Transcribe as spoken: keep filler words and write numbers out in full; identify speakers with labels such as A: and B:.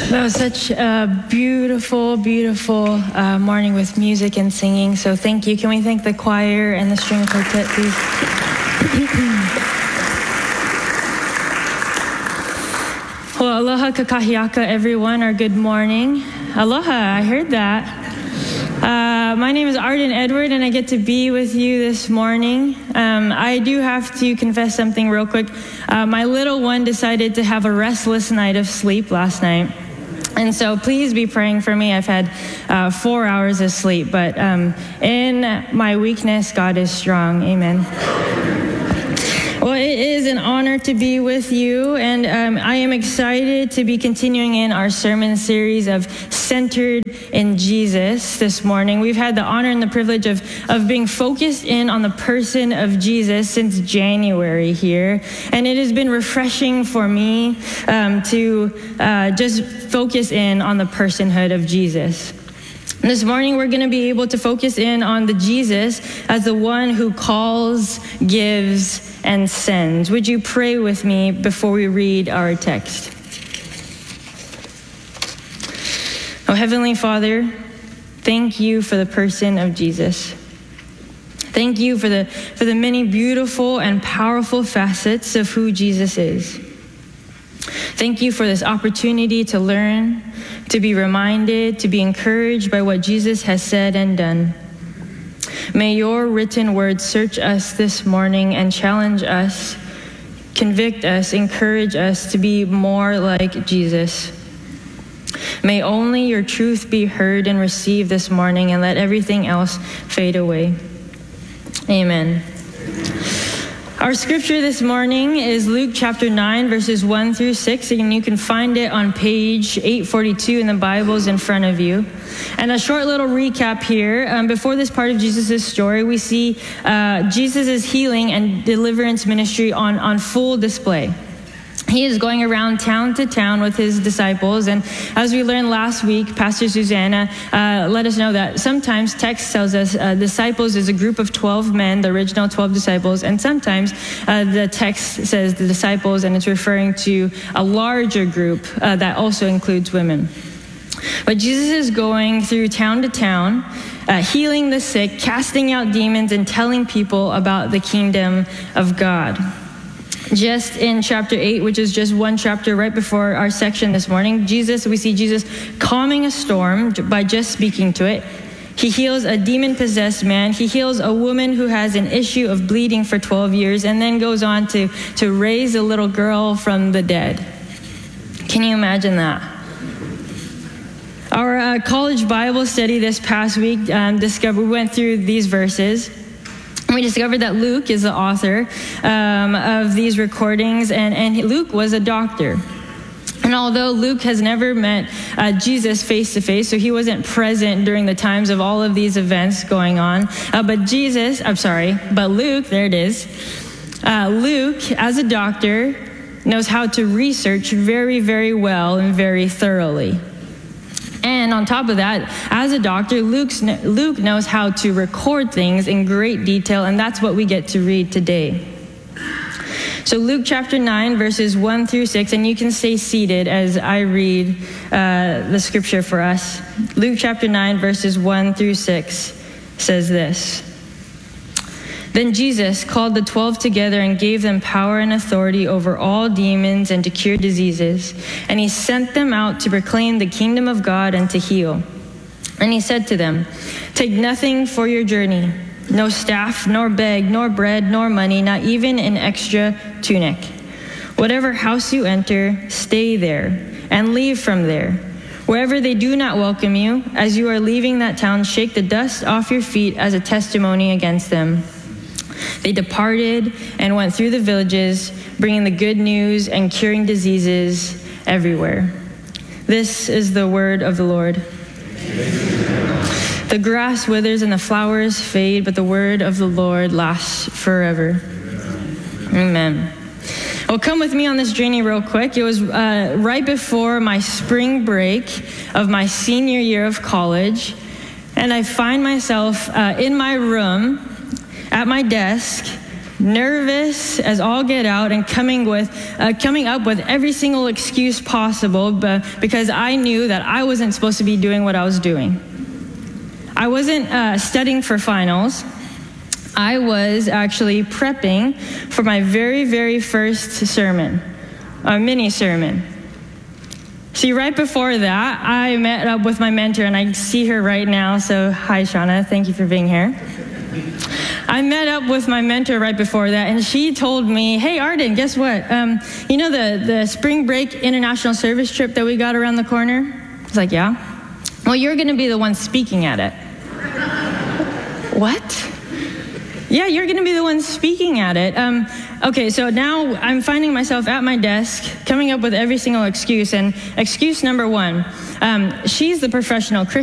A: That was such a beautiful, beautiful uh, morning with music and singing. So thank you. Can we thank the choir and the string quartet, please? Well, aloha kakahiaka, everyone, or good morning. Aloha, I heard that. Uh, my name is Arden Edward, and I get to be with you this morning. Um, I do have to confess something real quick. Uh, my little one decided to have a restless night of sleep last night. And so please be praying for me. I've had uh, four hours of sleep, but um, in my weakness, God is strong. Amen. Well, it is an honor to be with you, and um, I am excited to be continuing in our sermon series of Centered in Jesus this morning. We've had the honor and the privilege of, of being focused in on the person of Jesus since January here, and it has been refreshing for me um, to uh, just focus in on the personhood of Jesus. This morning, we're going to be able to focus in on the Jesus as the one who calls, gives, and sends. Would you pray with me before we read our text? Oh, Heavenly Father, thank you for the person of Jesus. Thank you for the, for the many beautiful and powerful facets of who Jesus is. Thank you for this opportunity to learn, to be reminded, to be encouraged by what Jesus has said and done. May your written word search us this morning and challenge us, convict us, encourage us to be more like Jesus. May only your truth be heard and received this morning, and let everything else fade away. Amen. Our scripture this morning is Luke chapter nine, verses one through six, and you can find it on page eight forty-two in the Bibles in front of you. And a short little recap here. Um, before this part of Jesus' story, we see uh, Jesus' healing and deliverance ministry on, on full display. He is going around town to town with his disciples, and as we learned last week, Pastor Susanna uh, let us know that sometimes text tells us uh, disciples is a group of twelve men, the original twelve disciples, and sometimes uh, the text says the disciples, and it's referring to a larger group uh, that also includes women. But Jesus is going through town to town, uh, healing the sick, casting out demons, and telling people about the kingdom of God. Just in chapter eight, which is just one chapter right before our section this morning, Jesus, we see Jesus calming a storm by just speaking to it. He heals a demon-possessed man. He heals a woman who has an issue of bleeding for twelve years, and then goes on to, to raise a little girl from the dead. Can you imagine that? Our uh, college Bible study this past week um, discovered, we went through these verses. We discovered that Luke is the author um, of these recordings, and, and Luke was a doctor. And although Luke has never met uh, Jesus face to face, so he wasn't present during the times of all of these events going on, uh, but Jesus, I'm sorry, but Luke, there it is, uh, Luke, as a doctor, knows how to research very, very well and very thoroughly. And on top of that, as a doctor, Luke's, Luke knows how to record things in great detail, and that's what we get to read today. So Luke chapter nine, verses one through six, and you can stay seated as I read uh, the scripture for us. Luke chapter nine, verses one through six says this. Then Jesus called the twelve together and gave them power and authority over all demons and to cure diseases. And he sent them out to proclaim the kingdom of God and to heal. And he said to them, "Take nothing for your journey, no staff, nor bag, nor bread, nor money, not even an extra tunic. Whatever house you enter, stay there and leave from there. Wherever they do not welcome you, as you are leaving that town, shake the dust off your feet as a testimony against them." They departed and went through the villages, bringing the good news and curing diseases everywhere. This is the word of the Lord. The grass withers and the flowers fade, but the word of the Lord lasts forever. Amen. Well, come with me on this journey real quick. It was uh, right before my spring break of my senior year of college, and I find myself uh, in my room at my desk nervous as all get out, and coming with, uh, coming up with every single excuse possible, but because I knew that I wasn't supposed to be doing what I was doing. I wasn't uh, studying for finals. I was actually prepping for my very, very first sermon, a mini sermon. See, right before that, I met up with my mentor, and I see her right now. So, hi, Shauna. Thank you for being here. I met up with my mentor right before that, and she told me, hey, Arden, guess what? Um, you know the, the spring break international service trip that we got around the corner? I was like, yeah. Well, you're going to be the one speaking at it. What? Yeah, you're going to be the one speaking at it. Um, okay, so now I'm finding myself at my desk, coming up with every single excuse. And excuse number one, um, she's the professional Christian.